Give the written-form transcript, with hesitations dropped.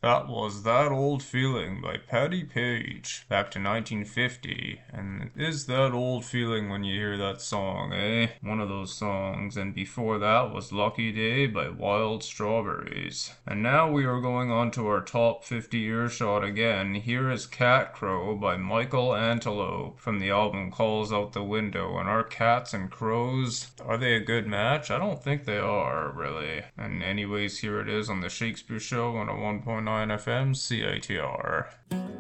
That was That Old Feeling by Patti Page, back to 1950. And is that old feeling when you hear that song, eh? One of those songs. And before that was Lucky Day by Wild Strawberries. And now we are going on to our top 50 earshot again. Here is Cat Crow by Michael Antelope from the album Calls Out the Window. And our cats and crows, are they a good match? I don't think they are, really. And anyways, here it is on the Shakespeare Show on a 1.9 FM CITR.